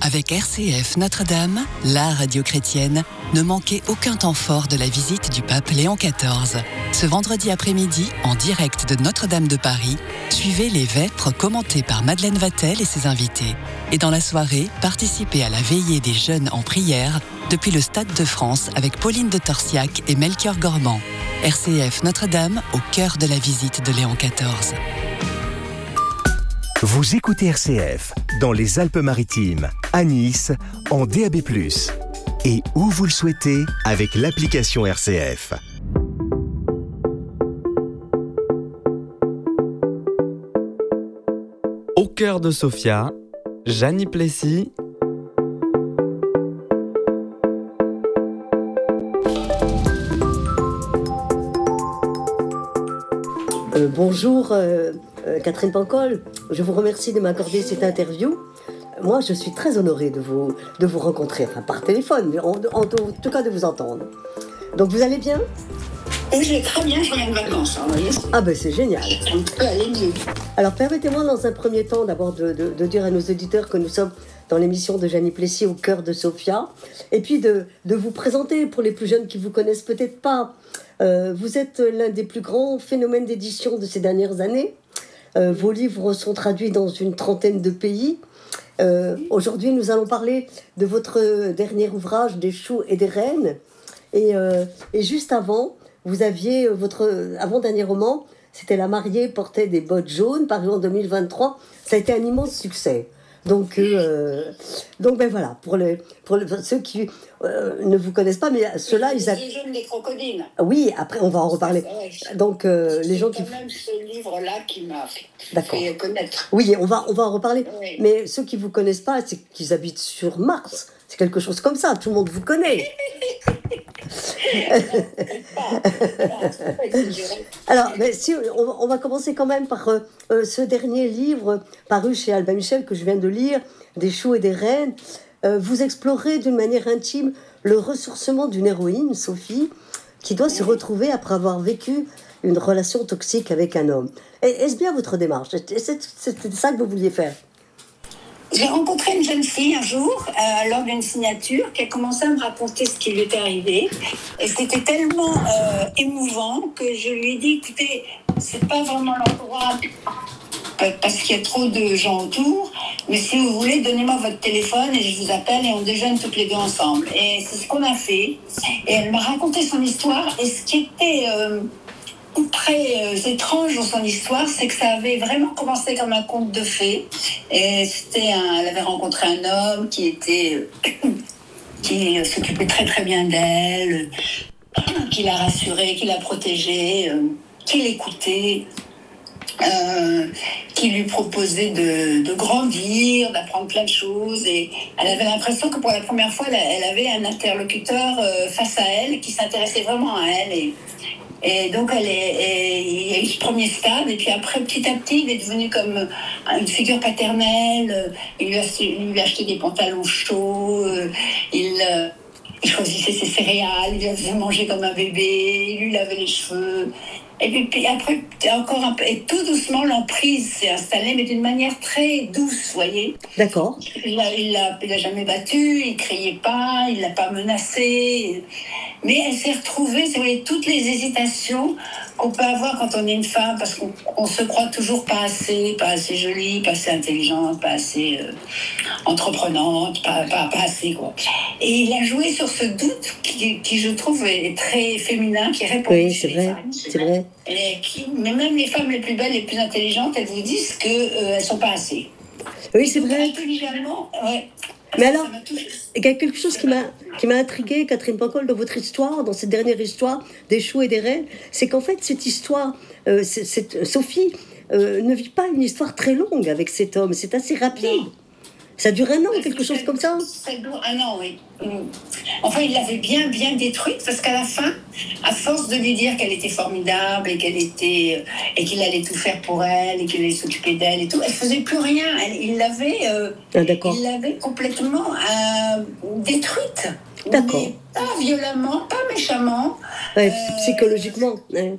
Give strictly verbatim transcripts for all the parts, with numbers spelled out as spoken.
Avec R C F Notre-Dame, la radio chrétienne, ne manquez aucun temps fort de la visite du pape Léon quatorze. Ce vendredi après-midi, en direct de Notre-Dame de Paris, suivez les vêpres commentées par Madeleine Vatel et ses invités. Et dans la soirée, participez à la veillée des jeunes en prière depuis le Stade de France avec Pauline de Torsiac et Melchior Gormand. R C F Notre-Dame, au cœur de la visite de Léon quatorze. Vous écoutez R C F dans les Alpes-Maritimes, à Nice, en D A B plus, et où vous le souhaitez avec l'application R C F. Au cœur de Sofia, Jeannie Plessis. Euh, bonjour euh, euh, Catherine Pancol, je vous remercie de m'accorder cette interview. Moi je suis très honorée de vous, de vous rencontrer, enfin par téléphone, mais en, en, en tout cas de vous entendre. Donc vous allez bien ? Oui, je vais très bien, je reviens de vacances. Hein, ah ben c'est génial. On peut aller mieux. Alors permettez-moi dans un premier temps d'abord de, de, de dire à nos auditeurs que nous sommes dans l'émission de Jeannie Plessis au cœur de Sofia, et puis de, de vous présenter pour les plus jeunes qui ne vous connaissent peut-être pas. Euh, vous êtes l'un des plus grands phénomènes d'édition de ces dernières années. Euh, vos livres sont traduits dans une trentaine de pays. Euh, aujourd'hui, nous allons parler de votre dernier ouvrage, Des choux et des reines. Et, euh, et juste avant, vous aviez votre avant-dernier roman, c'était La mariée portait des bottes jaunes, paru en deux mille vingt-trois. Ça a été un immense succès. Donc, euh, donc ben voilà, pour, les, pour les, ceux qui euh, ne vous connaissent pas, mais ceux-là, ils... A... Les jeunes des crocodiles. Oui, après, on va en reparler. Donc, euh, les gens qui... C'est quand même ce livre-là qui m'a fait connaître. Oui, on va, on va en reparler. Oui. Mais ceux qui ne vous connaissent pas, c'est qu'ils habitent sur Mars. C'est quelque chose comme ça, tout le monde vous connaît. Alors, mais si, on, on va commencer quand même par euh, euh, ce dernier livre paru chez Albin Michel que je viens de lire, Des choux et des reines. Euh, vous explorez d'une manière intime le ressourcement d'une héroïne, Sophie, qui doit se retrouver après avoir vécu une relation toxique avec un homme. Et, est-ce bien votre démarche ? C'était ça que vous vouliez faire ? J'ai rencontré une jeune fille un jour, euh, lors d'une signature, qui a commencé à me raconter ce qui lui était arrivé. Et c'était tellement euh, émouvant que je lui ai dit, écoutez, c'est pas vraiment l'endroit parce qu'il y a trop de gens autour, mais si vous voulez, donnez-moi votre téléphone et je vous appelle et on déjeune toutes les deux ensemble. Et c'est ce qu'on a fait. Et elle m'a raconté son histoire. Et ce qui était... Euh, très euh, étrange dans son histoire, c'est que ça avait vraiment commencé comme un conte de fées. Et c'était un, elle avait rencontré un homme qui était qui s'occupait très très bien d'elle, qui la rassurait, qui la protégeait, euh, qui l'écoutait, euh, qui lui proposait de, de grandir, d'apprendre plein de choses. Et elle avait l'impression que pour la première fois, elle, elle avait un interlocuteur euh, face à elle qui s'intéressait vraiment à elle. Et, Et donc, elle est, et, il y a eu ce premier stade, et puis après, petit à petit, il est devenu comme une figure paternelle. Il lui a, il lui a acheté des pantalons chauds, il, il choisissait ses céréales, il la faisait manger comme un bébé, il lui lavait les cheveux. Et puis, puis après, encore un peu, et tout doucement, l'emprise s'est installée, mais d'une manière très douce, vous voyez. D'accord. Il l'a, il l'a, il l'a jamais battu, il criait pas, il l'a pas menacé. Mais elle s'est retrouvée, vous voyez, toutes les hésitations qu'on peut avoir quand on est une femme, parce qu'on on se croit toujours pas assez, pas assez jolie, pas assez intelligente, pas assez euh, entreprenante, pas, pas, pas assez, quoi. Et il a joué sur ce doute qui, qui je trouve, est très féminin, qui répond oui, c'est vrai, femmes, c'est vrai. Et qui, mais même les femmes les plus belles, les plus intelligentes, elles vous disent qu'elles euh, ne sont pas assez. Oui, c'est vrai. Intelligemment, ouais. Mais alors, il y a quelque chose qui m'a, qui m'a intriguée, Catherine Pancol, dans votre histoire, dans cette dernière histoire des choux et des reines, c'est qu'en fait, cette histoire, euh, c'est, cette, Sophie euh, ne vit pas une histoire très longue avec cet homme, c'est assez rapide. Non. Ça dure un an, quelque chose comme ça ? Ça dure un an, oui. Enfin, il l'avait bien, bien détruite, parce qu'à la fin, à force de lui dire qu'elle était formidable et qu'elle était, et qu'il allait tout faire pour elle et qu'il allait s'occuper d'elle et tout, elle faisait plus rien. Elle, il l'avait, euh, ah, d'accord. il l'avait complètement euh, détruite. D'accord. Mais pas violemment, pas méchamment. Ouais, euh, psychologiquement. Ouais.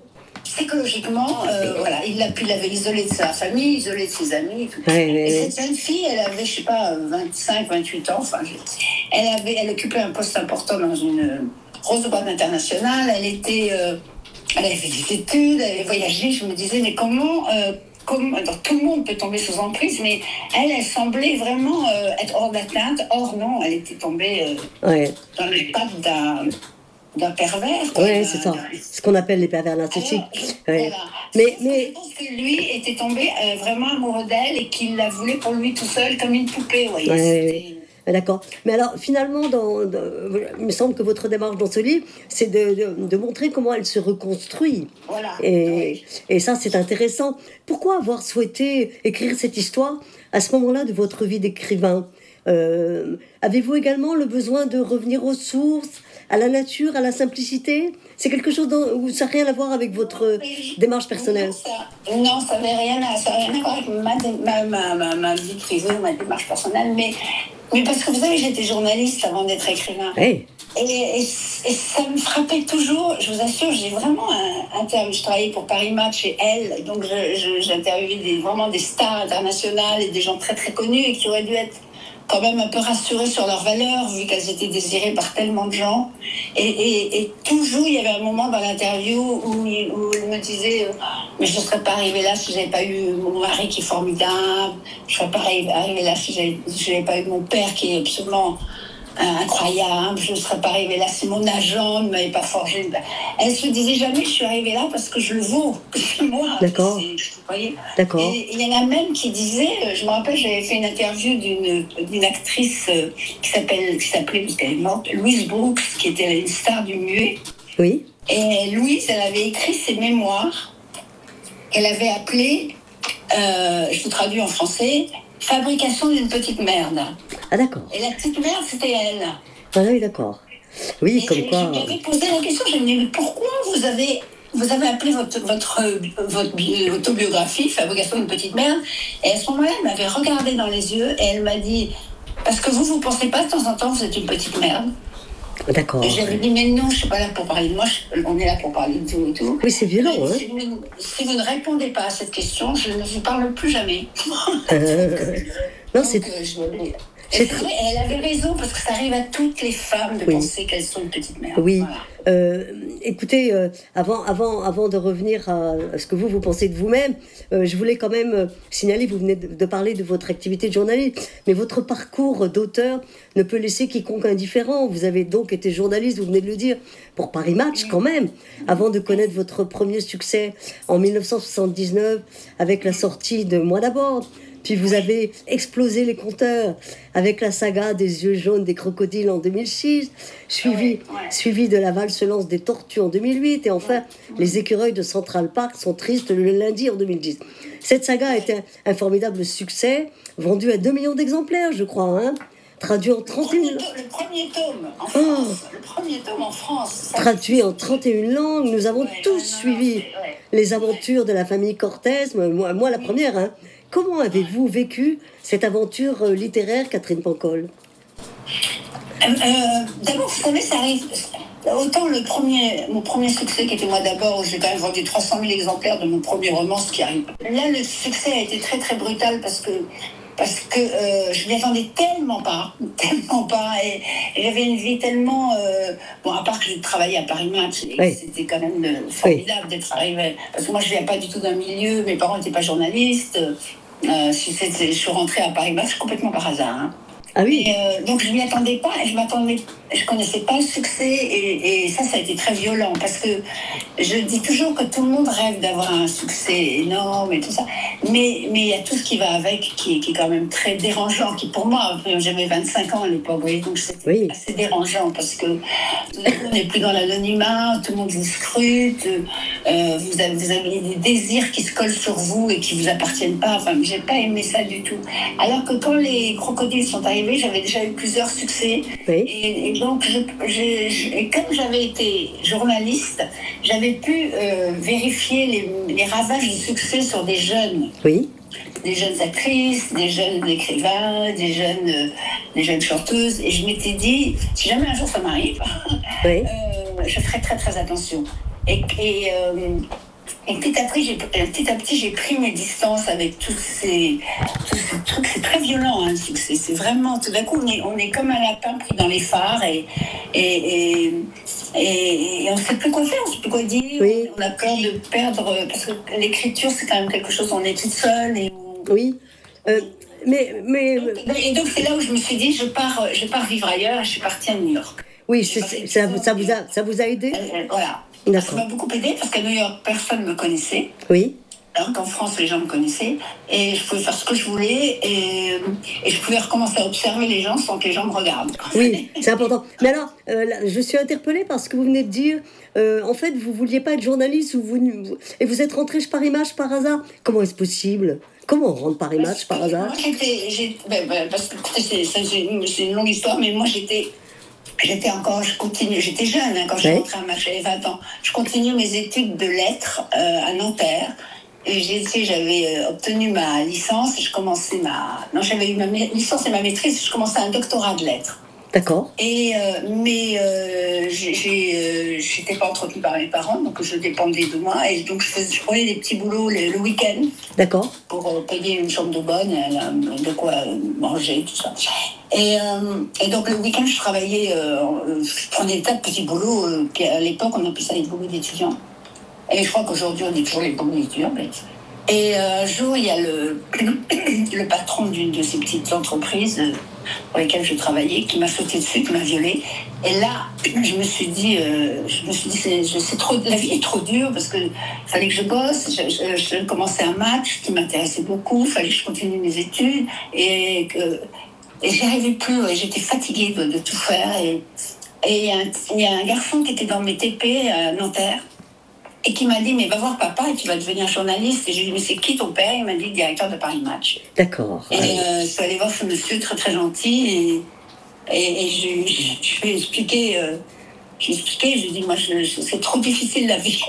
psychologiquement, euh, voilà, il, l'a, il l'avait isolé de sa famille, isolé de ses amis. Tout. Ouais, et ouais, cette jeune fille, elle avait, je sais pas, vingt-cinq, vingt-huit ans. Enfin, elle avait, elle occupait un poste important dans une grosse boîte internationale. Elle était, euh, elle avait fait des études, elle avait voyagé. Je me disais, mais comment, euh, comment, alors, tout le monde peut tomber sous emprise, mais elle, elle semblait vraiment euh, être hors d'atteinte. Or non, elle était tombée euh, ouais. dans les pattes d'un. d'un pervers. Oui, c'est ça. Ce qu'on appelle les pervers narcissiques. Ouais. Voilà. Mais, je, mais... je pense que lui était tombé euh, vraiment amoureux d'elle et qu'il la voulait pour lui tout seul, comme une poupée. Voyez, ouais, ouais. D'accord. Mais alors, finalement, dans, dans, il me semble que votre démarche dans ce livre, c'est de, de, de montrer comment elle se reconstruit. Voilà. Et, oui. et ça, c'est intéressant. Pourquoi avoir souhaité écrire cette histoire à ce moment-là de votre vie d'écrivain ? euh, Avez-vous également le besoin de revenir aux sources, à la nature, à la simplicité? C'est quelque chose dont, où ça n'a rien à voir avec votre oui. démarche personnelle? Non, ça, non, ça n'avait rien, rien à voir avec ma, ma, ma, ma, ma vie privée ou ma démarche personnelle. Mais, mais parce que vous savez, j'étais journaliste avant d'être écrivain. Hey. Et, et, et ça me frappait toujours. Je vous assure, j'ai vraiment un, un terme. Je travaillais pour Paris Match et Elle. Donc je, je, j'interviewais des, vraiment des stars internationales et des gens très très connus et qui auraient dû être quand même un peu rassurées sur leurs valeurs, vu qu'elles étaient désirées par tellement de gens. Et, et, et toujours, il y avait un moment dans l'interview où il, où il me disait euh, « Mais je ne serais pas arrivée là si je n'avais pas eu mon mari qui est formidable. Je ne serais pas arrivée là si je n'avais pas eu mon père qui est absolument euh, incroyable. Je ne serais pas arrivée là si mon agent ne m'avait pas forgé. » Elle ne se disait jamais « Je suis arrivée là parce que je le vaux. C'est moi. » D'accord. Vous voyez. D'accord. Et il y en a même qui disaient, je me rappelle, j'avais fait une interview d'une, d'une actrice qui, s'appelle, qui s'appelait, parce qu'elle est morte, Louise Brooks, qui était une star du muet. Oui. Et Louise, elle avait écrit ses mémoires qu'elle avait appelées, euh, je vous traduis en français, « Fabrication d'une petite merde ». Ah d'accord. Et la petite merde, c'était elle. Ah oui, d'accord. Oui, et comme je, quoi... Je lui avais posé la question, je me disais, mais pourquoi vous avez... Vous avez appelé votre, votre, votre autobiographie « Fabrication d'une petite merde ». Et à ce moment-là, elle m'avait regardé dans les yeux et elle m'a dit « Parce que vous, vous ne pensez pas de temps en temps que vous êtes une petite merde ?» D'accord. Et j'avais dit « Mais non, je ne suis pas là pour parler de moi, je, on est là pour parler de tout et tout. » Oui, c'est violent, hein. Si vous, si vous ne répondez pas à cette question, je ne vous parle plus jamais. Euh, non, Donc, c'est... Euh, je, c'est vrai, elle avait raison, parce que ça arrive à toutes les femmes de oui. penser qu'elles sont une petite merde. Oui. Voilà. Euh, écoutez, euh, avant, avant, avant de revenir à, à ce que vous, vous pensez de vous-même, euh, je voulais quand même euh, signaler, vous venez de, de parler de votre activité de journaliste, mais votre parcours d'auteur ne peut laisser quiconque indifférent. Vous avez donc été journaliste, vous venez de le dire, pour Paris Match quand même, avant de connaître votre premier succès en dix-neuf cent soixante-dix-neuf avec la sortie de Moi d'abord. Puis vous avez explosé les compteurs avec la saga des yeux jaunes des crocodiles en deux mille six, suivi, ouais, ouais. suivi de la valse lance des tortues en deux mille huit, et enfin, ouais. les écureuils de Central Park sont tristes le lundi en deux mille dix. Cette saga a été un, un formidable succès, vendu à deux millions d'exemplaires, je crois, hein, traduit en trente et une langues. Le premier tome en France. Oh. Le premier tome en France. Traduit en trente et une langues. Nous avons ouais, tous ouais, non, suivi non, ouais. les aventures de la famille Cortez, moi, moi la première, hein. Comment avez-vous vécu cette aventure littéraire, Catherine Pancol ? euh, euh, D'abord, vous savez, ça arrive... Autant le premier, mon premier succès, qui était Moi d'abord, où j'ai quand même vendu trois cent mille exemplaires de mon premier roman, ce qui arrive. Là, le succès a été très, très brutal parce que, parce que euh, je ne m'y attendais tellement pas, tellement pas. Et, et j'avais une vie tellement... Euh, bon, à part que j'ai travaillé à Paris Match, et oui. c'était quand même euh, formidable oui. d'être arrivé. Parce que moi, je ne viens pas du tout d'un milieu, mes parents n'étaient pas journalistes. Euh, je suis rentrée à Paris Match complètement par hasard. Hein. Ah oui. Et, euh, donc je m'y attendais pas, et je m'attendais, je connaissais pas le succès, et, et ça, ça a été très violent parce que je dis toujours que tout le monde rêve d'avoir un succès énorme et tout ça, mais mais il y a tout ce qui va avec, qui, qui est quand même très dérangeant, qui pour moi, j'avais vingt-cinq ans à l'époque, voyez, donc c'était oui. assez dérangeant parce que tout d'un coup, on n'est plus dans l'anonymat, tout le monde vous scrute, euh, vous avez, vous avez des désirs qui se collent sur vous et qui vous appartiennent pas. Enfin, j'ai pas aimé ça du tout. Alors que quand les crocodiles sont arrivés, j'avais déjà eu plusieurs succès. Oui. Et, et donc, je, je, je, et comme j'avais été journaliste, j'avais pu euh, vérifier les, les ravages du succès sur des jeunes. Oui. Des jeunes actrices, des jeunes écrivains, des jeunes, euh, des jeunes chanteuses. Et je m'étais dit, si jamais un jour ça m'arrive, oui. euh, je ferai très très attention. Et, et, euh, Et petit à petit, j'ai, petit à petit, j'ai pris mes distances avec tous ces, tous ces trucs. C'est très violent, hein, c'est, c'est vraiment... Tout d'un coup, on est, on est comme un lapin pris dans les phares et, et, et, et, et on ne sait plus quoi faire, on ne sait plus quoi dire. Oui. On a peur de perdre... Parce que l'écriture, c'est quand même quelque chose, on est toute seule. Et on... Oui. Euh, mais, mais... Et donc, c'est là où je me suis dit, je pars, je pars vivre ailleurs. Je suis partie à New York. Oui, c'est, c'est, ça, ça, vous a, ça vous a aidé ? euh, Voilà. D'accord. Ça m'a beaucoup aidé parce qu'à New York, personne ne me connaissait. Oui. Alors qu'en France, les gens me connaissaient. Et je pouvais faire ce que je voulais. Et, et je pouvais recommencer à observer les gens sans que les gens me regardent. Oui, c'est important. Mais alors, euh, là, je suis interpellée par ce que vous venez de dire. Euh, en fait, vous ne vouliez pas être journaliste ou vous, et vous êtes rentré par Image par hasard. Comment est-ce possible ? Comment on rentre par Image par hasard ? Moi, j'étais... j'ai, ben, ben, parce que c'est, c'est, c'est une longue histoire, mais moi, j'étais... J'étais encore, je continue, j'étais jeune hein, quand je suis oui. rentrée à Match, j'avais vingt ans. Je continue mes études de lettres euh, à Nanterre. Et j'ai, j'avais euh, obtenu ma licence et je commençais ma... Non, j'avais eu ma licence et ma maîtrise, je commençais un doctorat de lettres. D'accord. Et, euh, mais euh, j'ai, j'ai, euh, j'étais pas entretenue par mes parents, donc je dépendais de moi. Et donc je, faisais, je prenais des petits boulots le, le week-end. D'accord. Pour euh, payer une chambre de bonne, euh, de quoi euh, manger, tout ça. Et, euh, et donc le week-end, je travaillais, euh, je prenais des tas de petits boulots. Euh, puis à l'époque, on appelait ça les boulots d'étudiants. Et je crois qu'aujourd'hui, on dit toujours les boulots d'étudiants. Mais... Et euh, un jour, il y a le, le patron d'une de ces petites entreprises euh, pour lesquelles je travaillais qui m'a sauté dessus, qui m'a violée. Et là, je me suis dit, euh, je me suis dit, c'est, c'est trop, la vie est trop dure parce que fallait que je bosse. Je, je, je commençais un match qui m'intéressait beaucoup. Il fallait que je continue mes études et que et j'y arrivais plus. Ouais, j'étais fatiguée de, de tout faire. Et il y, y a un garçon qui était dans mes T P à Nanterre et qui m'a dit, mais va voir papa et tu vas devenir journaliste. Et je lui ai dit, mais c'est qui ton père ? Il m'a dit, directeur de Paris Match. D'accord. Et euh, je suis allée voir ce monsieur très très gentil et, et, et je, je, je lui ai expliqué, euh, je lui ai expliqué, je lui ai dit, moi je, je, c'est trop difficile la vie.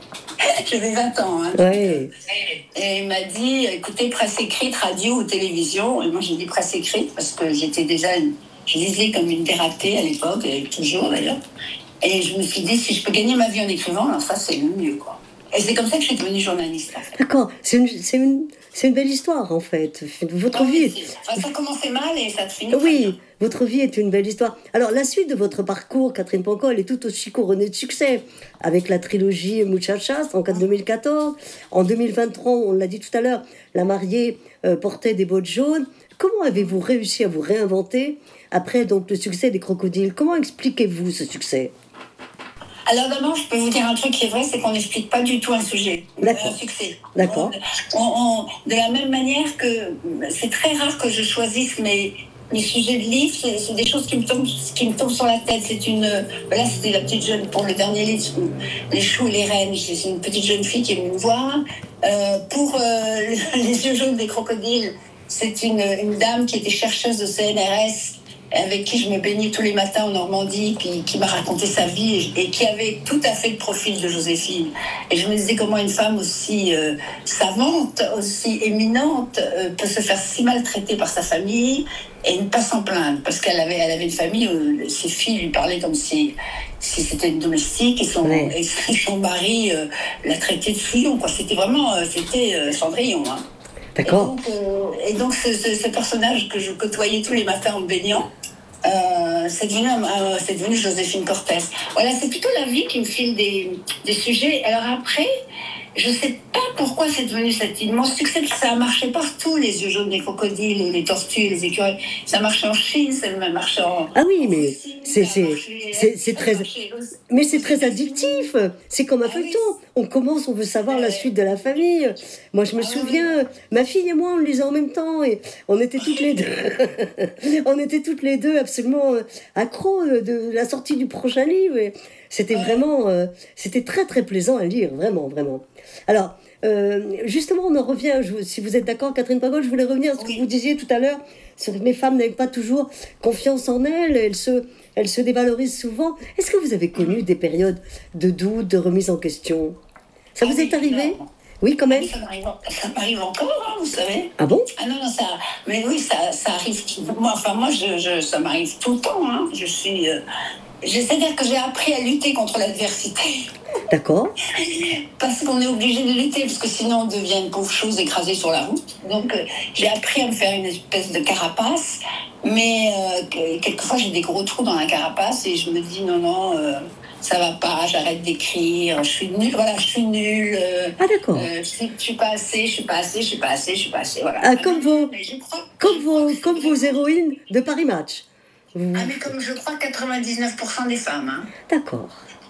J'avais vingt ans. Hein. Ouais. Et il m'a dit, écoutez, presse écrite, radio ou télévision. Et moi j'ai dit presse écrite parce que j'étais déjà, je lisais comme une dératée à l'époque, et toujours d'ailleurs. Et je me suis dit, si je peux gagner ma vie en écrivant, alors ça, c'est le mieux, quoi. Et c'est comme ça que je suis devenue journaliste, en fait. D'accord. C'est une, c'est une, c'est une belle histoire, en fait. Votre ah, vie... Oui, enfin, ça commençait mal et ça te finit Oui, bien. votre vie est une belle histoire. Alors, la suite de votre parcours, Catherine Pancol, est tout aussi couronnée de succès. Avec la trilogie Muchachas en deux mille quatorze. En deux mille vingt-trois, on l'a dit tout à l'heure, la mariée euh, portait des bottes jaunes. Comment avez-vous réussi à vous réinventer après donc, le succès des Crocodiles ? Comment expliquez-vous ce succès ? Alors d'abord, je peux vous dire un truc qui est vrai, c'est qu'on n'explique pas du tout un sujet, D'accord. un succès. D'accord. On, on, de la même manière que c'est très rare que je choisisse mes, mes sujets de livres, c'est, c'est des choses qui me, tombent, qui me tombent sur la tête. C'est une, là, c'était la petite jeune, pour le dernier livre, Les choux et les reines, c'est une petite jeune fille qui est venue me voir. Euh, pour euh, Les yeux jaunes des crocodiles, c'est une, une dame qui était chercheuse de C N R S, avec qui je me baignais tous les matins en Normandie, qui, qui m'a raconté sa vie et, et qui avait tout à fait le profil de Joséphine. Et je me disais comment une femme aussi euh, savante, aussi éminente, euh, peut se faire si maltraiter par sa famille et ne pas s'en plaindre. Parce qu'elle avait, elle avait une famille où ses filles lui parlaient comme si, si c'était une domestique et son, oui. et son mari euh, la traitait de fouillon, quoi. C'était vraiment euh, c'était, euh, Cendrillon, hein. D'accord. Et donc, euh, et donc ce, ce, ce personnage que je côtoyais tous les matins en me baignant, euh, c'est, devenu, euh, c'est devenu Joséphine Cortez. Voilà, c'est plutôt la vie qui me file des, des sujets. Alors après, je ne sais pas pourquoi c'est devenu cet immense succès. Ça a marché partout, les yeux jaunes des crocodiles, les tortues, les écureuils. Ça a marché en Chine, ça a marché en... Ah oui, mais Russie, c'est, c'est, marché, c'est, c'est très... Mais c'est très addictif. C'est comme un ah feuilleton. Oui. On commence, on veut savoir euh... la suite de la famille. Moi, je me ah souviens, oui. ma fille et moi, on le lisait en même temps. Et on était toutes les deux... on était toutes les deux absolument accros de la sortie du prochain livre. Et c'était ouais. vraiment... Euh, c'était très, très plaisant à lire. Vraiment, vraiment. Alors, euh, justement, on en revient, je, si vous êtes d'accord, Catherine Pancol, je voulais revenir à ce oui. que vous disiez tout à l'heure, sur que les femmes n'avaient pas toujours confiance en elles, elles se, elles se dévalorisent souvent. Est-ce que vous avez connu des périodes de doute, de remise en question ? Ça vous ah, est arrivé ? Non. Oui, quand même. Ça m'arrive, ça m'arrive encore, hein, vous savez. Ah bon ? Ah non, non, ça... Mais oui, ça, ça arrive... Moi, enfin, moi, je, je, ça m'arrive tout le temps, hein. Je suis... Euh... C'est-à-dire que j'ai appris à lutter contre l'adversité. D'accord. Parce qu'on est obligé de lutter, parce que sinon on devient une pauvre chose écrasée sur la route. Donc euh, j'ai appris à me faire une espèce de carapace, mais euh, quelquefois j'ai des gros trous dans la carapace et je me dis non, non, euh, ça va pas, j'arrête d'écrire, je suis nulle, voilà, je suis nulle. Euh, ah d'accord. Euh, je, suis, je suis pas assez, je suis pas assez, je suis pas assez, je suis pas assez, voilà. Ah, comme vos, mais je crois, comme je vos, crois comme vos héroïnes de Paris Match. Vous... Ah mais comme je crois quatre-vingt-dix-neuf pour cent des femmes. Hein. D'accord.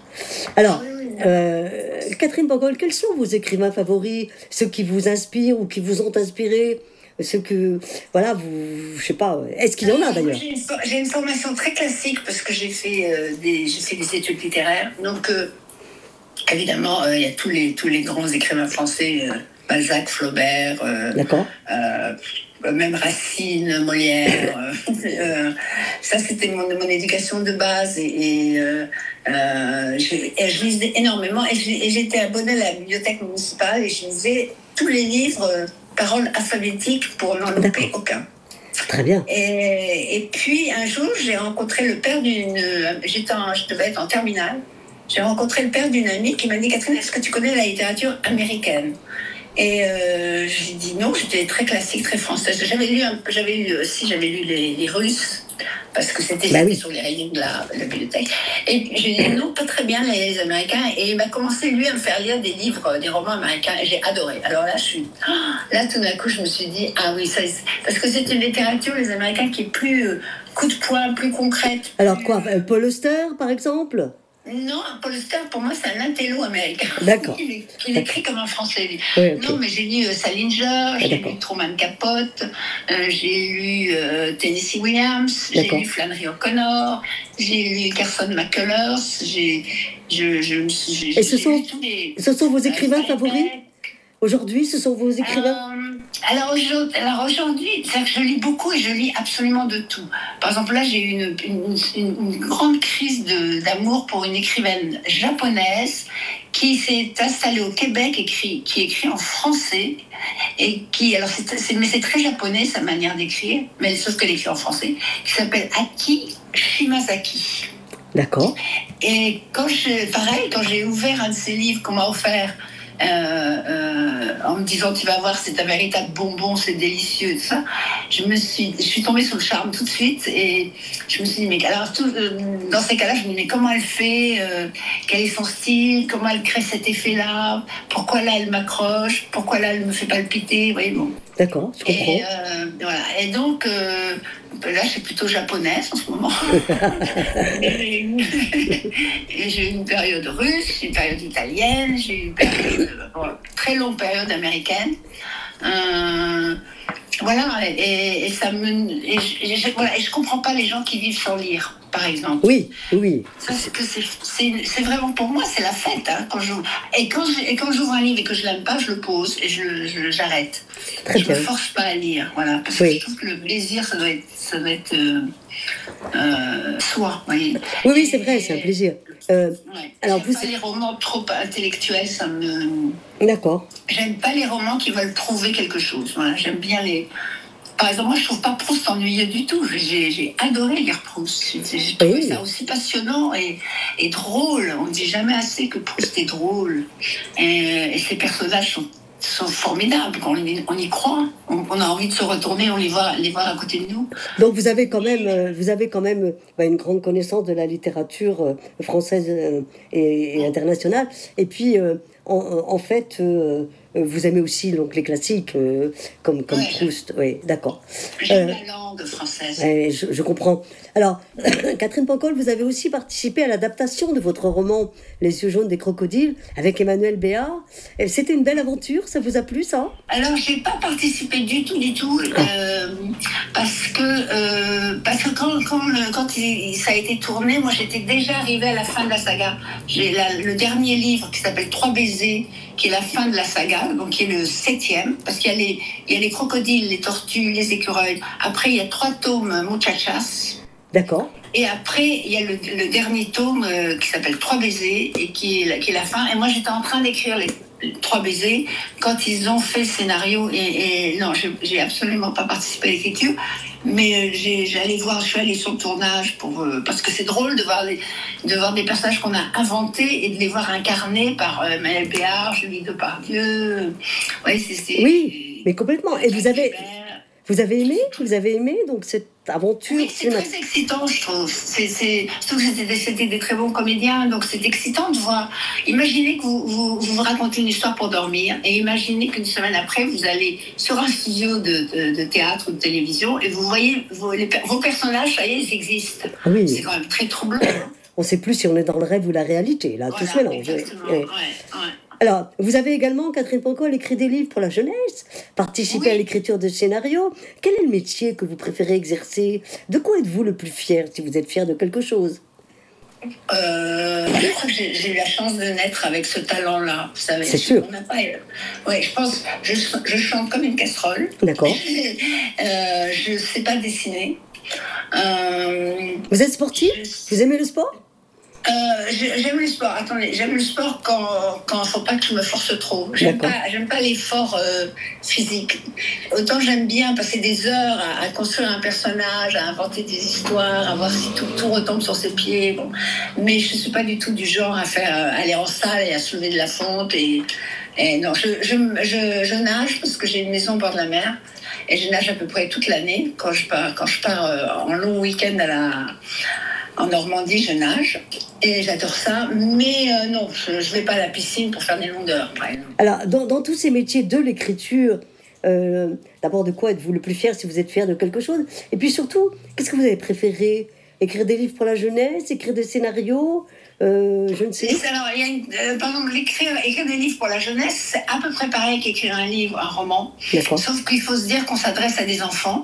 Alors, euh, Catherine Pangol, quels sont vos écrivains favoris, ceux qui vous inspirent ou qui vous ont inspiré, ceux que, voilà, vous, je sais pas, est-ce qu'il y en a d'ailleurs ? J'ai une, j'ai une formation très classique parce que j'ai fait, euh, des, j'ai fait des études littéraires, donc euh, évidemment, il euh, y a tous les, tous les grands écrivains français, euh, Balzac, Flaubert, euh, D'accord. Euh, même Racine, Molière. euh, ça, c'était mon, mon éducation de base. Et, et, euh, euh, je, et je lisais énormément. Et, et j'étais abonnée à la bibliothèque municipale et je lisais tous les livres, euh, paroles alphabétiques, pour n'en louper aucun. Très bien. Et, et puis, un jour, j'ai rencontré le père d'une... J'étais en, je devais être en terminale. J'ai rencontré le père d'une amie qui m'a dit « Catherine, est-ce que tu connais la littérature américaine ?» Et euh, j'ai dit non, j'étais très classique, très française. J'avais lu, un, j'avais lu aussi, j'avais lu les, les Russes, parce que c'était, bah c'était oui. sur les rayons de la, de la bibliothèque. Et j'ai dit non, pas très bien les, les Américains. Et il m'a commencé, lui, à me faire lire des livres, des romans américains, et j'ai adoré. Alors là, je suis, là, tout d'un coup, je me suis dit, ah oui, ça, parce que c'est une littérature, les Américains, qui est plus euh, coup de poing, plus concrète. Alors plus... quoi, Paul Auster, par exemple ? Non, Paul Auster, pour moi, c'est un intello américain. D'accord. Il, il écrit comme un français. Lui. Oui, okay. Non, mais j'ai lu euh, Salinger, ah, j'ai d'accord. lu Truman Capote, euh, j'ai lu euh, Tennessee Williams, d'accord. j'ai lu Flannery O'Connor, j'ai lu Carson McCullers, j'ai, je, je, je, j'ai, Et ce j'ai sont, lu tous les... Ce sont vos écrivains euh, favoris ? Aujourd'hui, ce sont vos écrivains euh, alors, aujourd'hui, alors aujourd'hui, c'est que je lis beaucoup et je lis absolument de tout. Par exemple, là, j'ai eu une, une, une, une grande crise de, d'amour pour une écrivaine japonaise qui s'est installée au Québec, écrit, qui écrit en français et qui, alors c'est, c'est, mais c'est très japonais sa manière d'écrire, mais sauf qu'elle écrit en français, qui s'appelle Aki Shimazaki. D'accord. Et quand je, pareil, quand j'ai ouvert un de ses livres qu'on m'a offert. Euh, euh, en me disant tu vas voir c'est un véritable bonbon, c'est délicieux, tout ça. Je me suis, je suis tombée sous le charme tout de suite et je me suis dit mais alors tout, euh, dans ces cas-là je me dis mais comment elle fait, euh, quel est son style, comment elle crée cet effet-là, pourquoi là elle m'accroche, pourquoi là elle me fait palpiter, vous voyez bon. D'accord, je comprends. Et, euh, voilà. Et donc euh, là, je suis plutôt japonaise en ce moment. et, et j'ai eu une période russe, j'ai eu une période italienne, j'ai eu une période, bon, très longue période américaine. Euh, voilà, et, et ça me, et je, je, voilà, et je comprends pas les gens qui vivent sans lire, par exemple. Oui, oui. Parce que c'est, c'est, c'est vraiment pour moi, c'est la fête. Hein, quand je, et, quand je, et quand j'ouvre un livre et que je l'aime pas, je le pose et je, je, j'arrête. Très je ne me force pas à lire, voilà, parce oui. que je trouve que le plaisir, ça doit être, ça doit être euh, euh, soi. Voyez. Oui, oui, c'est vrai, c'est un plaisir. Euh, ouais. Alors, j'aime vous, pas c'est... les romans trop intellectuels, ça me... D'accord. J'aime pas les romans qui veulent prouver quelque chose. Voilà, j'aime bien les... Par exemple, moi, je trouve pas Proust ennuyeux du tout. J'ai, j'ai adoré lire Proust. J'ai, j'ai trouvé oui. ça aussi passionnant et, et drôle. On ne dit jamais assez que Proust est drôle. Et, et ses personnages sont, sont formidables. Quand on y, on y croit, on, on a envie de se retourner, on les voit, les voir à côté de nous. Donc, vous avez quand même, vous avez quand même bah, une grande connaissance de la littérature française et, et internationale. Et puis, euh, en, en fait... Euh, vous aimez aussi donc, les classiques euh, comme, comme ouais, Proust, oui, d'accord. J'aime euh, la langue française. Euh, je, je comprends. Alors, Catherine Pangol, vous avez aussi participé à l'adaptation de votre roman Les yeux jaunes des crocodiles avec Emmanuel Béard. C'était une belle aventure, ça vous a plu ça ? Alors, je n'ai pas participé du tout, du tout, euh, parce que, euh, parce que quand, quand, le, quand il, ça a été tourné, moi j'étais déjà arrivée à la fin de la saga. J'ai la, le dernier livre qui s'appelle Trois baisers, qui est la fin de la saga, donc qui est le septième, parce qu'il y a les, il y a les crocodiles, les tortues, les écureuils. Après, il y a trois tomes Muchachas. D'accord. Et après, il y a le, le dernier tome euh, qui s'appelle Trois baisers et qui est, la, qui est la fin. Et moi, j'étais en train d'écrire les, les Trois baisers quand ils ont fait le scénario. Et, et non, je, j'ai absolument pas participé à l'écriture. Mais euh, j'ai, j'allais voir, je suis allée sur le tournage pour, euh, parce que c'est drôle de voir, des, de voir des personnages qu'on a inventés et de les voir incarnés par euh, Maëlle Béard, Julie Depardieu. Ouais, c'est, c'est, Oui, mais complètement. Et vous avez, vous avez aimé, vous avez aimé donc cette aventure. Oui, c'est très excitant, je trouve. C'est, c'est, surtout que c'était, c'était des très bons comédiens, donc c'est excitant de voir. Imaginez que vous vous, vous vous racontez une histoire pour dormir, et imaginez qu'une semaine après, vous allez sur un studio de, de, de théâtre ou de télévision, et vous voyez vos, les, vos personnages, ça y est, ils existent. Oui. C'est quand même très troublant. On ne sait plus si on est dans le rêve ou la réalité, là, Voilà, tout se mélange. exactement, Oui. ouais, ouais. Alors, vous avez également, Catherine Pancol, écrit des livres pour la jeunesse, participé Oui. à l'écriture de scénarios. Quel est le métier que vous préférez exercer? De quoi êtes-vous le plus fier, si vous êtes fier de quelque chose? Euh, je crois que j'ai, j'ai eu la chance de naître avec ce talent-là. Vous savez, C'est sûr. On n'a pas. Ouais, je pense. Je, je chante comme une casserole. D'accord. euh, je sais pas dessiner. Euh, Vous êtes sportif? je- Vous aimez le sport? Euh, j'ai- j'aime le sport. Attendez, j'aime le sport quand quand faut pas que je me force trop. J'aime D'accord. pas j'aime pas l'effort euh, physique. Autant j'aime bien passer des heures à, à construire un personnage, à inventer des histoires, à voir si tout, tout retombe sur ses pieds. Bon, mais je suis pas du tout du genre à faire euh, aller en salle et à soulever de la fonte et, et non. Je, je je je nage parce que j'ai une maison au bord de la mer. Et je nage à peu près toute l'année. Quand je pars, quand je pars euh, en long week-end à la, en Normandie, je nage. Et j'adore ça. Mais euh, non, je ne vais pas à la piscine pour faire des longueurs. par exemple. Alors, dans, dans tous ces métiers de l'écriture, euh, d'abord, de quoi êtes-vous le plus fier si vous êtes fier de quelque chose? Et puis surtout, qu'est-ce que vous avez préféré? Écrire des livres pour la jeunesse, écrire des scénarios, euh, je ne sais. Et alors, il y a une, euh, par exemple, écrire, écrire des livres pour la jeunesse, c'est à peu près pareil qu'écrire un livre, un roman. D'accord. Sauf qu'il faut se dire qu'on s'adresse à des enfants.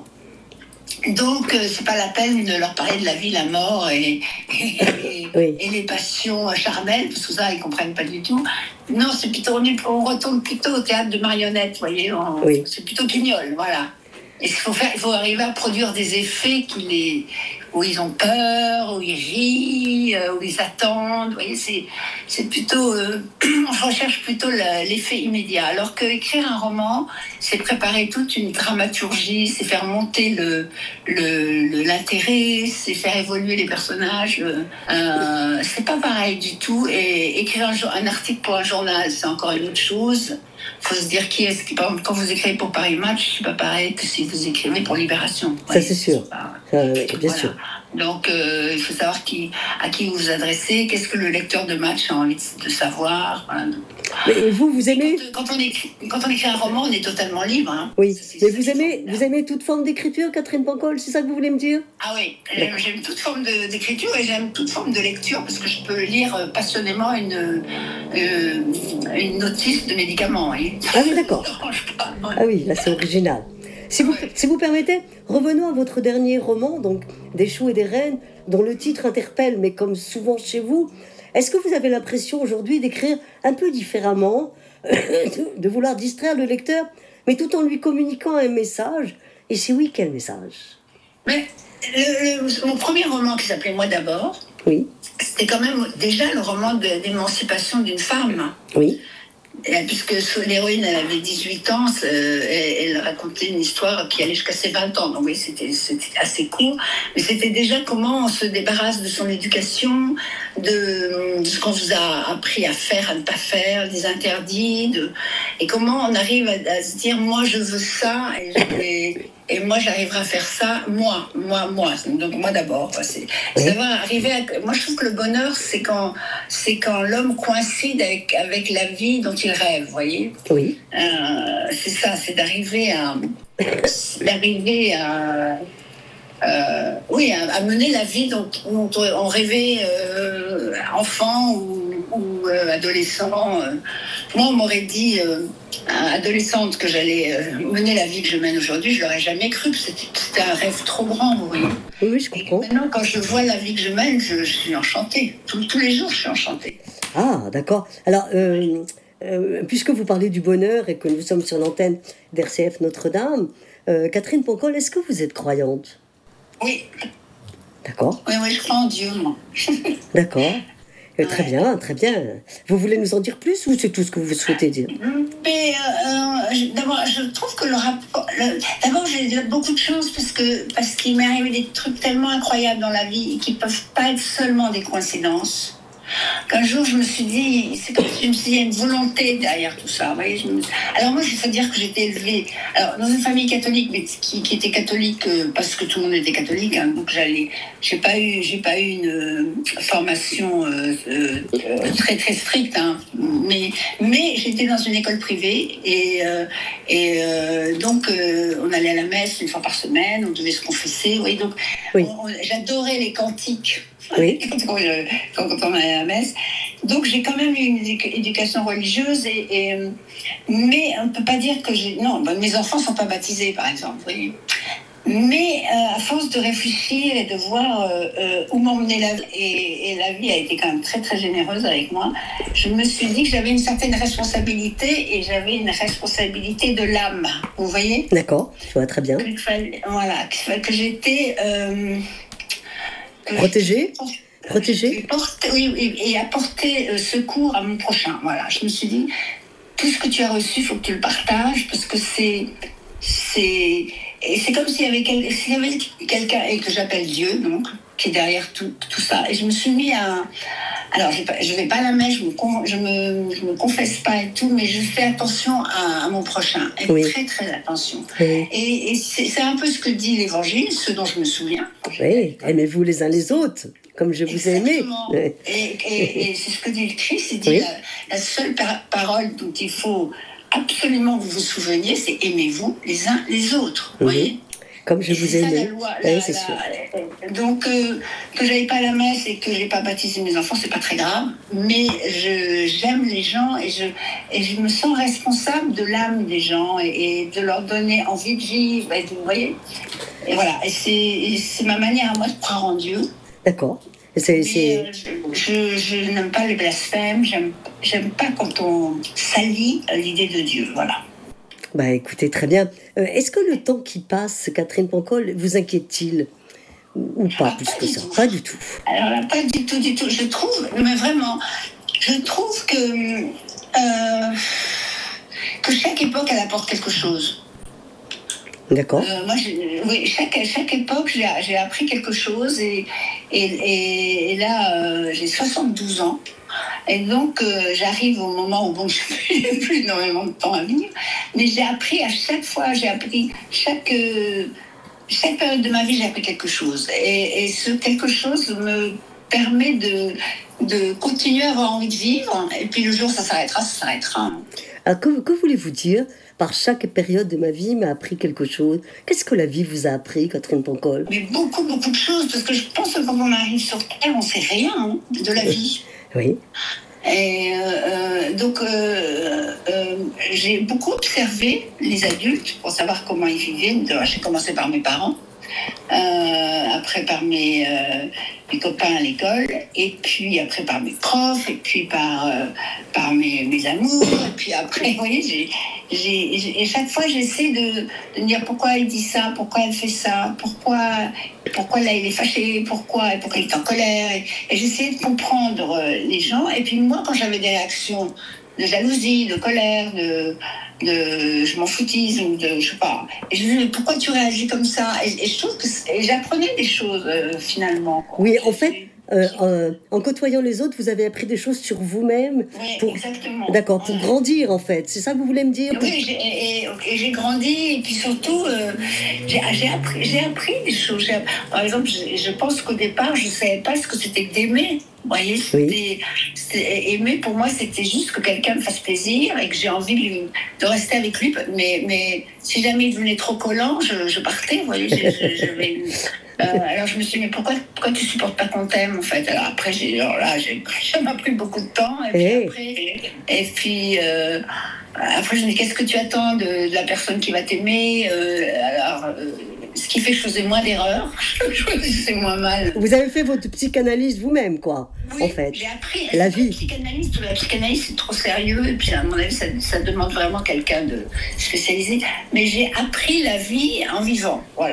Donc, euh, c'est pas la peine de leur parler de la vie, la mort et, et, et, Oui. et les passions charnelles, parce que ça, ils comprennent pas du tout. Non, c'est plutôt, on, est- on retourne plutôt au théâtre de marionnettes, vous voyez. on- Oui. C'est plutôt Guignol, voilà. Et il faut faire, il faut arriver à produire des effets qui les, où ils ont peur, où ils rient, euh, où ils attendent. Vous voyez, c'est, c'est plutôt, euh, on recherche plutôt la- l'effet immédiat. Alors que écrire un roman, c'est préparer toute une dramaturgie, c'est faire monter le, le, le- l'intérêt, c'est faire évoluer les personnages. Euh, c'est pas pareil du tout. Et écrire un, jour- un article pour un journal, c'est encore une autre chose. Il faut se dire qui est-ce qui, par exemple, quand vous écrivez pour Paris Match, c'est pas pareil que si vous écrivez pour Libération. Vous Ça, voyez, c'est sûr. pas- Euh, oui, bien voilà. sûr. Donc, euh, il faut savoir qui, à qui vous vous adressez, qu'est-ce que le lecteur de Match a envie de, de savoir. Voilà. Mais vous, vous aimez... Quand, quand on écrit, quand on écrit un roman, on est totalement libre. Hein. Oui, C'est- mais c'est vous ça qui est aimez, formidable. vous aimez toute forme d'écriture, Catherine Pancol, c'est ça que vous voulez me dire? Ah oui, j'aime, j'aime toute forme de- d'écriture et j'aime toute forme de lecture parce que je peux lire euh, passionnément une, euh, une notice de médicaments. Et... Ah oui, d'accord. Ça ne dérange pas, ouais. Ah oui, là c'est original. Si vous, Ouais. si vous permettez, revenons à votre dernier roman, donc Des choux et des reines, dont le titre interpelle, mais comme souvent chez vous, est-ce que vous avez l'impression aujourd'hui d'écrire un peu différemment, de, de vouloir distraire le lecteur, mais tout en lui communiquant un message? Et si oui, quel message? Mais le- le- mon premier roman qui s'appelait Moi d'abord, Oui, c'était quand même déjà le roman de- d'émancipation d'une femme. oui, Et, puisque l'héroïne, elle avait dix-huit ans, euh, elle, elle racontait une histoire qui allait jusqu'à ses vingt ans. Donc oui, c'était, c'était assez court. Mais c'était déjà comment on se débarrasse de son éducation, de, de ce qu'on vous a appris à faire, à ne pas faire, des interdits. De, et comment on arrive à, à se dire, moi, je veux ça, et, et, et moi, j'arriverai à faire ça, moi, moi, moi. Donc moi d'abord. Quoi. C'est, ça va arriver à, moi, je trouve que le bonheur, c'est quand, c'est quand l'homme coïncide avec, avec la vie dont il rêve, vous voyez. oui. Euh, c'est ça, c'est d'arriver à, d'arriver à, euh, oui, à, à mener la vie dont, dont on rêvait euh, enfant ou, ou euh, adolescent. Euh. Moi, on m'aurait dit euh, adolescente que j'allais euh, mener la vie que je mène aujourd'hui, je l'aurais jamais cru. C'était, c'était un rêve trop grand, vous voyez. Oui, oui, je Et comprends. maintenant, quand je vois la vie que je mène, je, je suis enchantée. Tous, tous les jours, je suis enchantée. Ah, d'accord. Alors, euh, euh, puisque vous parlez du bonheur et que nous sommes sur l'antenne d'R C F Notre-Dame, euh, Catherine Pancol, est-ce que vous êtes croyante? Oui, D'accord, oui, oui, je crois en Dieu, moi. d'accord. Euh, très Ouais. bien, très bien. Vous voulez nous en dire plus ou c'est tout ce que vous souhaitez dire? Mais euh, je, d'abord, je trouve que le rapport... Le, d'abord, j'ai beaucoup de chance parce, que, parce qu'il m'est arrivé des trucs tellement incroyables dans la vie et qui ne peuvent pas être seulement des coïncidences. Qu'un jour, je me suis dit, c'est comme si je me suis dit, il y a une volonté derrière tout ça. Vous voyez, je me... Alors moi, il faut dire que j'étais élevée alors, dans une famille catholique, mais qui, qui était catholique euh, parce que tout le monde était catholique. Hein, donc j'allais, j'ai pas eu, j'ai pas eu une euh, formation euh, euh, très très stricte, hein, mais mais j'étais dans une école privée et euh, et euh, donc euh, on allait à la messe une fois par semaine, on devait se confesser. Vous voyez, donc oui. on, on, j'adorais les cantiques. Oui. Quand, on, quand on allait à la messe. Donc j'ai quand même eu une éducation religieuse, et, et, mais on ne peut pas dire que j'ai... Non, ben, mes enfants ne sont pas baptisés, par exemple. Oui. Mais euh, à force de réfléchir et de voir euh, euh, où m'emmenait la vie, et, et la vie a été quand même très très généreuse avec moi, je me suis dit que j'avais une certaine responsabilité, et j'avais une responsabilité de l'âme. Vous voyez ? D'accord, je vois très bien. Que, fallait, voilà, que, que j'étais... Euh, Protégée Protégée Oui, et, et apporter euh, secours à mon prochain. Voilà, je me suis dit, tout ce que tu as reçu, il faut que tu le partages, parce que c'est... c'est et c'est comme s'il y avait, quel, s'il y avait quelqu'un, et que j'appelle Dieu, donc, qui est derrière tout, tout ça. Et je me suis mis à... Alors, je ne vais pas à la messe, je ne me, je me, je me confesse pas et tout, mais je fais attention à, à mon prochain. Et oui. Très, très attention. Oui. Et, et c'est, c'est un peu ce que dit l'Évangile, ce dont je me souviens. Oui, aimez-vous les uns les autres, comme je vous ai aimé. Oui. Et, et, et c'est ce que dit le Christ, il dit oui. la, la seule par- parole dont il faut absolument que vous vous souveniez, c'est aimez-vous les uns les autres. Vous mm-hmm. voyez ? Comme je et vous ai aimé. La loi, la, oui, c'est la, sûr. La, donc, euh, que je n'aille pas à la messe et que je n'ai pas baptisé mes enfants, c'est pas très grave. Mais je, j'aime les gens, et je, et je me sens responsable de l'âme des gens, et, et de leur donner envie de vivre. Et de, vous voyez ? Et voilà. Et c'est, et c'est ma manière à moi de croire en Dieu. D'accord. C'est, c'est... Euh, je, je, je n'aime pas les blasphèmes. J'aime, j'aime pas quand on salit l'idée de Dieu. Voilà. Bah écoutez, très bien. Euh, est-ce que le temps qui passe, Catherine Pancol, vous inquiète-t-il ou pas, plus que ça ? Pas du tout. Alors là, pas du tout, du tout. Je trouve, mais vraiment, je trouve que, euh, que chaque époque, elle apporte quelque chose. D'accord. Euh, moi, j'ai, oui, chaque, chaque époque, j'ai, j'ai appris quelque chose, et, et, et, et là, euh, j'ai soixante-douze ans. Et donc, euh, j'arrive au moment où, bon, je n'ai plus énormément de temps à vivre, mais j'ai appris à chaque fois, j'ai appris chaque, euh, chaque période de ma vie, j'ai appris quelque chose. Et, et ce quelque chose me permet de, de continuer à avoir envie de vivre. Et puis le jour, ça s'arrêtera, ça s'arrêtera. Alors, que, que voulez-vous dire par chaque période de ma vie m'a appris quelque chose? Qu'est-ce que la vie vous a appris, Catherine Pancol? Mais beaucoup, beaucoup de choses, parce que je pense que quand on arrive sur Terre, on ne sait rien hein, de la vie. Oui. Et euh, donc, euh, euh, j'ai beaucoup observé les adultes pour savoir comment ils vivaient. J'ai commencé par mes parents, euh, après par mes, euh, mes copains à l'école, et puis après par mes profs, et puis par, euh, par mes, mes amours, et puis après, vous voyez, j'ai, j'ai, j'ai, et chaque fois j'essaie de, de me dire pourquoi il dit ça, pourquoi elle fait ça, pourquoi, pourquoi là il est fâché, pourquoi, et pourquoi il est en colère, et, et j'essayais de comprendre les gens. Et puis moi, quand j'avais des réactions de jalousie, de colère, de, de je m'en foutise, ou de je sais pas. Et je me disais, mais pourquoi tu réagis comme ça? Et, et je trouve que et j'apprenais des choses euh, finalement. Quoi. Oui, en fait, euh, euh, en côtoyant les autres, vous avez appris des choses sur vous-même. Oui, pour... exactement. D'accord, pour ouais. grandir en fait. C'est ça que vous voulez me dire? Oui, j'ai, et, et, et j'ai grandi, et puis surtout, euh, j'ai, j'ai, appris, j'ai appris des choses. J'ai, par exemple, je, je pense qu'au départ, je ne savais pas ce que c'était que d'aimer. Vous voyez, c'était, oui. c'était, aimer pour moi, c'était juste que quelqu'un me fasse plaisir et que j'ai envie de, lui, de rester avec lui. Mais, mais si jamais il devenait trop collant, je, je partais. Vous voyez, je, je, je vais, euh, alors je me suis dit, mais pourquoi, pourquoi tu supportes pas qu'on t'aime en fait? Alors après, j'ai, alors là, j'ai, ça m'a pris beaucoup de temps. Et puis hey. après, et puis. Euh, Après, je me dis, qu'est-ce que tu attends de, de la personne qui va t'aimer? euh, Alors, euh, ce qui fait que je faisais moins d'erreurs, je choisissais moins mal. Vous avez fait votre psychanalyse vous-même, quoi, oui, en fait. J'ai appris. La vie. Psychanalyse, la psychanalyse, c'est trop sérieux. Et puis, à mon avis, ça, ça demande vraiment quelqu'un de spécialisé. Mais j'ai appris la vie en vivant, voilà.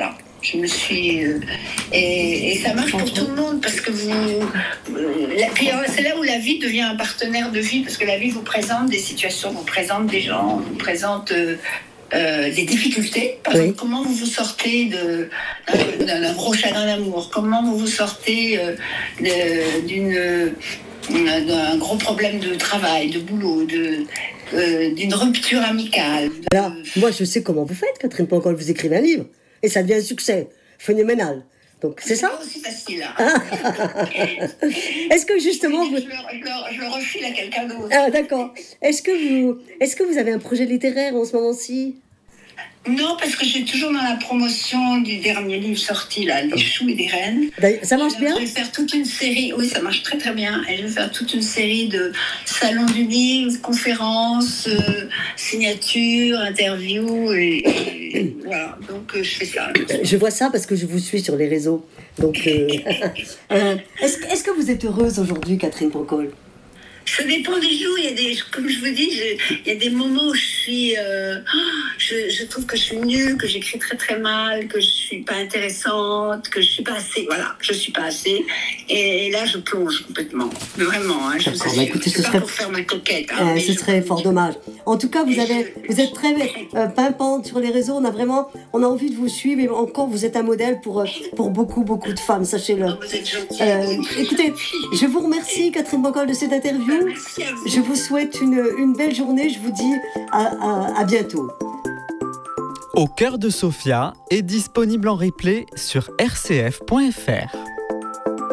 Je me suis euh, et, et ça marche pour tout le monde parce que vous. La, puis, c'est là où la vie devient un partenaire de vie parce que la vie vous présente des situations, vous présente des gens, vous présente euh, euh, des difficultés. Par exemple, oui. Comment vous vous sortez de, d'un, d'un gros chagrin d'amour? Comment vous vous sortez euh, de, d'une d'un gros problème de travail, de boulot, de, euh, d'une rupture amicale. De... Alors, moi, je sais comment vous faites, Catherine Pancol. Vous écrivez un livre et ça devient un succès phénoménal. Donc, c'est, c'est ça? C'est pas aussi facile. Hein. Est-ce que justement... Je, vous... je, le, je, le, je le refile à quelqu'un d'autre. Ah, d'accord. Est-ce que, vous, est-ce que vous avez un projet littéraire en ce moment-ci? Non, parce que je suis toujours dans la promotion du dernier livre sorti, là, Les choux et des rennes. Ça marche bien? Je vais faire toute une série, oui, ça marche très très bien. Et je vais faire toute une série de salons du livre, conférences, euh, signatures, interviews, et, et voilà. Donc euh, je fais ça. Je vois ça parce que je vous suis sur les réseaux. Donc, euh, euh, est-ce, est-ce que vous êtes heureuse aujourd'hui, Catherine Pancol? Ça dépend des jours. Il y a des, comme je vous dis, je, il y a des moments où je suis, euh, je, je trouve que je suis nulle, que j'écris très très mal, que je suis pas intéressante, que je suis pas assez. Voilà, je suis pas assez. Et, et là, je plonge complètement, vraiment. Hein, je vous assure. Bah, écoutez, ce serait pour faire ma coquette. Hein, euh, ce je... serait fort dommage. En tout cas, vous avez, vous êtes très euh, pimpante sur les réseaux. On a vraiment, on a envie de vous suivre. Et encore, vous êtes un modèle pour pour beaucoup beaucoup de femmes. Sachez-le. Oh, vous êtes gentille. Euh, écoutez, je vous remercie, Catherine Pancol, de cette interview. Merci à vous. Je vous souhaite une, une belle journée. Je vous dis à, à, à bientôt. Au cœur de Sofia est disponible en replay sur r c f point f r.